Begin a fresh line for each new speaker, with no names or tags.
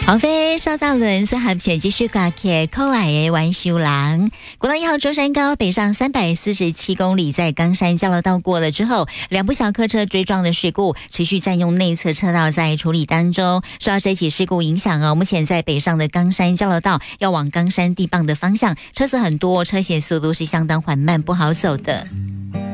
黄飞邵大伦所合前继续挂起可爱的玩修郎。国道1号中山高北上347公里，在冈山交流道过了之后，2部小客车追撞的事故持续占用内侧车道在处理当中。受到这起事故影响目前在北上的冈山交流道要往冈山地磅的方向，车子很多，车行速度是相当缓慢，不好走的。